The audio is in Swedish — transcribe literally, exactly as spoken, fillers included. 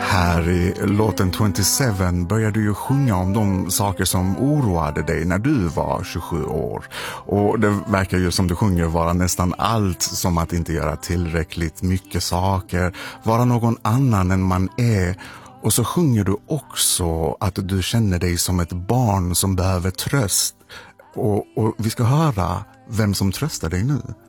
Här i låten tjugosju började du ju sjunga om de saker som oroade dig när du var tjugosju år. Och det verkar ju som du sjunger vara nästan allt, som att inte göra tillräckligt mycket saker, vara någon annan än man är. Och så sjunger du också att du känner dig som ett barn som behöver tröst. Och, och vi ska höra vem som tröstar dig nu.